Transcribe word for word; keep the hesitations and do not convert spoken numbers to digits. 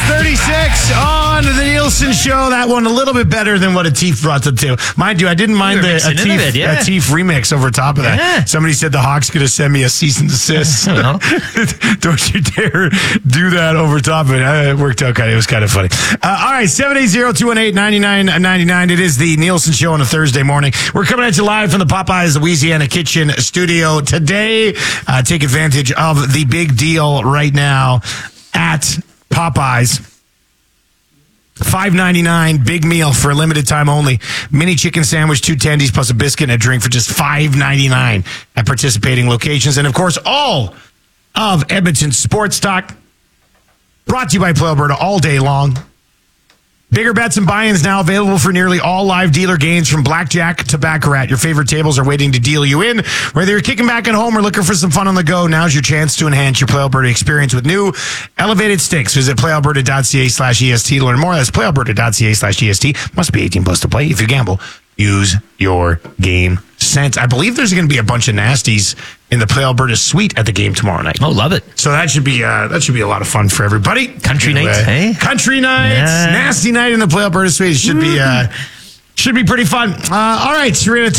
thirty-six on the Nielsen Show. That one a little bit better than what Atif brought it to. Mind you, I didn't mind the Atif, it, yeah. Atif remix over top of that. Yeah. Somebody said the Hawks could have sent me a cease and desist. Don't you dare do that over top of it. It worked out kind of, it was kind of funny. Uh, all right, seven eight zero, two one eight, nine nine nine nine. It is the Nielsen Show on a Thursday morning. We're coming at you live from the Popeyes Louisiana Kitchen studio today. Uh, take advantage of the big deal right now at Popeyes. five ninety-nine big meal for a limited time only. Mini chicken sandwich, two tendies plus a biscuit and a drink for just five ninety-nine at participating locations. And of course, all of Edmonton Sports Talk brought to you by Play Alberta all day long. Bigger bets and buy-ins now available for nearly all live dealer games from blackjack to baccarat. Your favorite tables are waiting to deal you in. Whether you're kicking back at home or looking for some fun on the go, now's your chance to enhance your Play Alberta experience with new elevated stakes. Visit playalberta.ca slash EST to learn more. That's playalberta.ca slash EST. Must be eighteen plus to play. If you gamble, use your game sense. I believe there's going to be a bunch of nasties in the Play Alberta suite at the game tomorrow night. Oh, love it. So that should be uh, that should be a lot of fun for everybody. Country anyway, nights, hey? Country nights, yeah. Nasty night in the Play Alberta suite. Should be uh, should be pretty fun. Uh, all right, so we're going to